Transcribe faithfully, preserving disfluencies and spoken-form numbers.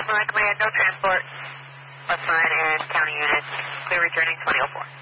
North Command, no transport. West Line and county units, clear returning twenty oh four.